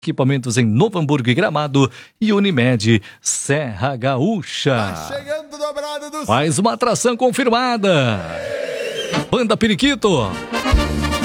Equipamentos em Novo Hamburgo e Gramado e Unimed Serra Gaúcha. Tá chegando dobrado do... Mais uma atração confirmada. Banda Periquito.